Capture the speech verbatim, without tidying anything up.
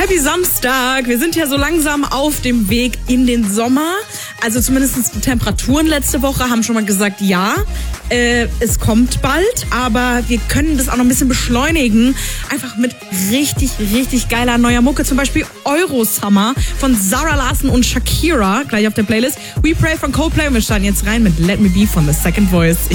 Happy Samstag! Wir sind ja so langsam auf dem Weg in den Sommer. Also zumindest die Temperaturen letzte Woche haben schon mal gesagt, ja, äh, es kommt bald. Aber wir können das auch noch ein bisschen beschleunigen. Einfach mit richtig, richtig geiler neuer Mucke. Zum Beispiel Eurosummer von Zara Larsson und Shakira. Gleich auf der Playlist. We Pray von Coldplay. Und wir starten jetzt rein mit Let Me Be von The Second Voice.